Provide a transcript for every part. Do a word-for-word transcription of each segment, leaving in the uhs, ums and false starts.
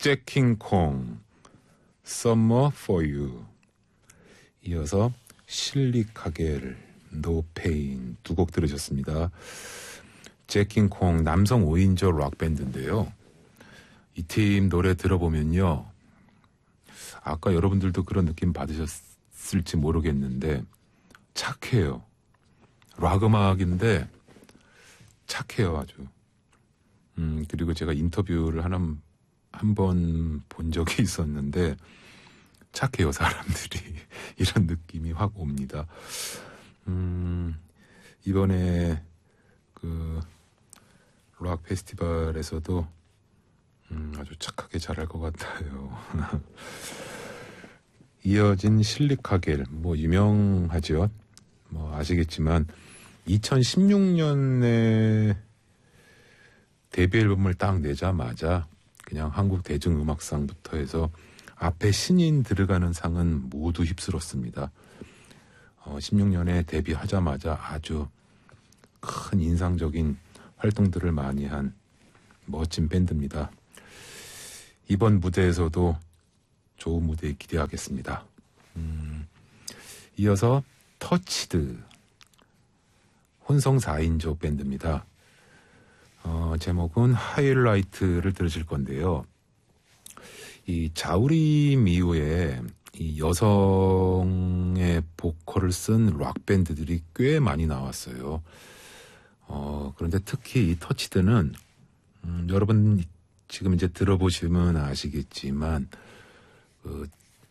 잭킹콩 Summer for You, 이어서 실리카겔 No Pain 두 곡 들으셨습니다. 잭킹콩 남성 오 인조 락밴드인데요. 이 팀 노래 들어보면요, 아까 여러분들도 그런 느낌 받으셨을지 모르겠는데 착해요. 락 음악인데 착해요, 아주. 음, 그리고 제가 인터뷰를 하나 한 번 본 적이 있었는데 착해요, 사람들이. 이런 느낌이 확 옵니다. 음, 이번에 그 락 페스티벌에서도 음, 아주 착하게 잘할 것 같아요. 이어진 실리카겔, 뭐 유명하죠. 뭐 아시겠지만 이천십육 년에 데뷔 앨범을 딱 내자마자 그냥 한국 대중음악상부터 해서 앞에 신인 들어가는 상은 모두 휩쓸었습니다. 어, 십육 년에 데뷔하자마자 아주 큰 인상적인 활동들을 많이 한 멋진 밴드입니다. 이번 무대에서도 좋은 무대 기대하겠습니다. 음, 이어서 터치드, 혼성 사 인조 밴드입니다. 어, 제목은 하이라이트를 들으실 건데요. 이 자우림 이후에 이 여성의 보컬을 쓴 락 밴드들이 꽤 많이 나왔어요. 어, 그런데 특히 이 터치드는 음, 여러분 지금 이제 들어보시면 아시겠지만 그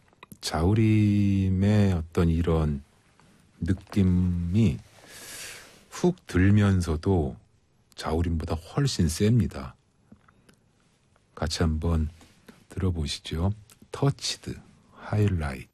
자우림의 어떤 이런 느낌이 훅 들면서도 자우림보다 훨씬 셉니다. 같이 한번 들어보시죠. 터치드, 하이라이트.